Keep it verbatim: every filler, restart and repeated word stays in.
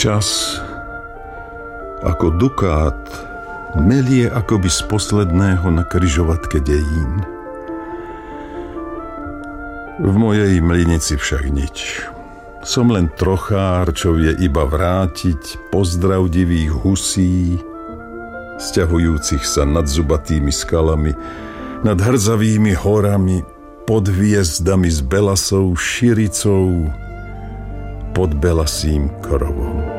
Čas ako dukát melie akoby z posledného na kryžovatke dejín. V mojej mlynici však nič. Som len trochár, čo vie iba vrátiť pozdrav divých husí, sťahujúcich sa nad zubatými skalami, nad hrzavými horami, pod hviezdami s belasou širicou, pod belasým krovom.